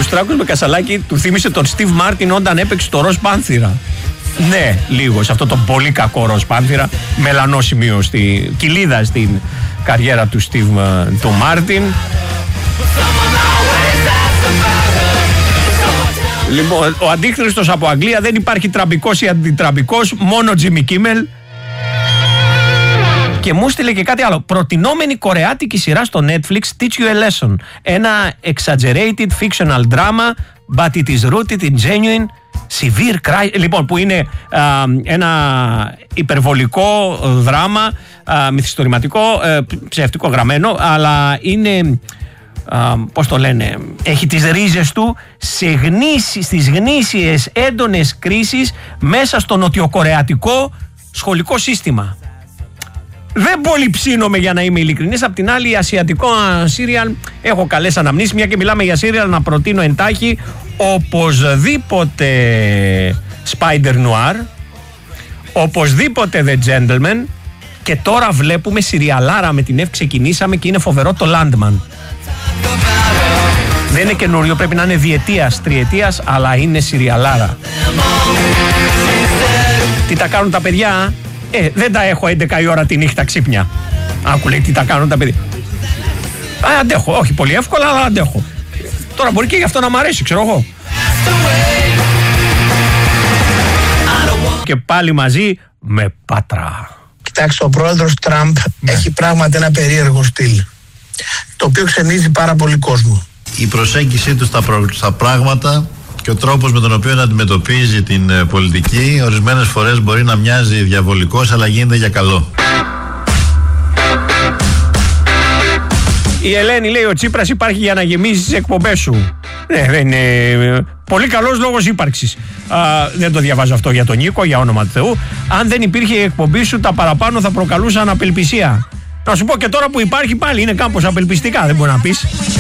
Λουστράκος με Κασαλάκη του θύμισε τον Στιβ Μάρτιν όταν έπαιξε το Ροζ Πάνθυρα. Ναι, λίγο σε αυτό το πολύ κακό Ροζ Πάνθυρα. Μελανό σημείο κοιλίδα στην καριέρα του Στιβ του Μάρτιν. Λοιπόν, ο αντίχριστος από Αγγλία, δεν υπάρχει τραμπικός ή αντιτραμπικός, μόνο Jimmy Kimmel. Και μου στείλε και κάτι άλλο. Προτινόμενη κορεάτικη σειρά στο Netflix, Teach You a Lesson. Ένα exaggerated fictional drama, but it is rooted in genuine severe crime. Λοιπόν, που είναι ένα υπερβολικό δράμα, μυθιστορηματικό, ψευτικό γραμμένο, αλλά είναι... πώς το λένε, έχει τις ρίζες του στις γνήσιες έντονες κρίσεις μέσα στο νοτιοκορεατικό σχολικό σύστημα. Δεν πολύ ψήνομαι, για να είμαι ειλικρινής. Απ' την άλλη, ασιατικό σύριαλ έχω καλές αναμνήσεις. Μια και μιλάμε για σύριαλ, να προτείνω εντάχει οπωσδήποτε Spider Noir, οπωσδήποτε The Gentleman, και τώρα βλέπουμε συριαλάρα με την F, ξεκινήσαμε και είναι φοβερό, το Landman. Δεν είναι καινούριο, πρέπει να είναι διετίας, τριετίας, αλλά είναι συριαλάρα. Τι τα κάνουν τα παιδιά? Δεν τα έχω 11 η ώρα τη νύχτα ξύπνια. Άκου, λέει, τι τα κάνουν τα παιδιά. Αντέχω, όχι πολύ εύκολα, αλλά αντέχω. Τώρα μπορεί και γι' αυτό να μ' αρέσει, ξέρω εγώ. Και πάλι μαζί με Πάτρα. Κοιτάξτε, ο πρόεδρος Τραμπ έχει πράγματι ένα περίεργο στυλ, το οποίο ξενίζει πάρα πολύ κόσμο. Η προσέγγιση του στα πράγματα και ο τρόπος με τον οποίο αντιμετωπίζει την πολιτική ορισμένες φορές μπορεί να μοιάζει διαβολικός, αλλά γίνεται για καλό. Η Ελένη λέει: ο Τσίπρας υπάρχει για να γεμίζει τις εκπομπές σου. Ναι, δεν είναι πολύ καλός λόγος ύπαρξης. Δεν το διαβάζω αυτό για τον Νίκο, για όνομα του Θεού. Αν δεν υπήρχε η εκπομπή σου, τα παραπάνω θα προκαλούσαν απελπισία. Να σου πω, και τώρα που υπάρχει πάλι είναι κάπως απελπιστικά, δεν μπορεί να πεις.